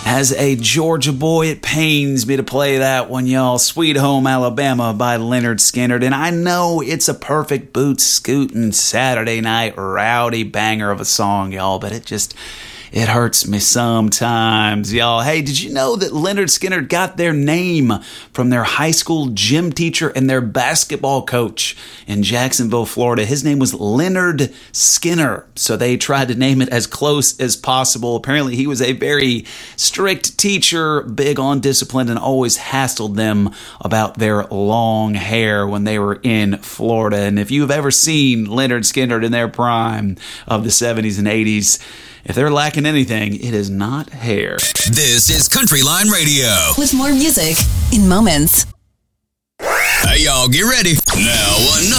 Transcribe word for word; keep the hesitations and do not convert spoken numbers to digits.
As a Georgia boy, it pains me to play that one, y'all. Sweet Home Alabama by Lynyrd Skynyrd. And I know it's a perfect boot scooting Saturday night rowdy banger of a song, y'all, but it just... it hurts me sometimes, y'all. Hey, did you know that Lynyrd Skynyrd got their name from their high school gym teacher and their basketball coach in Jacksonville, Florida? His name was Lynyrd Skynyrd, so they tried to name it as close as possible. Apparently, he was a very strict teacher, big on discipline, and always hassled them about their long hair when they were in Florida. And if you've ever seen Lynyrd Skynyrd in their prime of the seventies and eighties, if they're lacking anything, it is not hair. This is Country Line Radio. With more music in moments. Hey, y'all, get ready. Now, another.